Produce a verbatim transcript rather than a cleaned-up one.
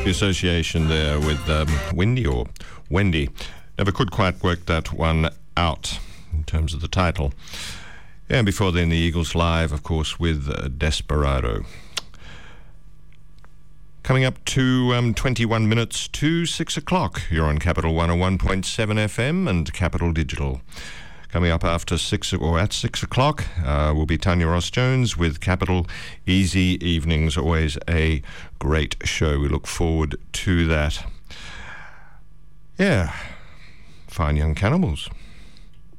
The association there with um, Wendy or Wendy. Never could quite work that one out in terms of the title. Yeah, and before then, the Eagles live, of course, with uh, Desperado. Coming up to um, twenty-one minutes to six o'clock. You're on Capital one oh one point seven F M and Capital Digital. Coming up after six or at six o'clock uh, will be Tanya Ross-Jones with Capital Easy Evenings. Always a great show. We look forward to that. Yeah, fine young cannibals.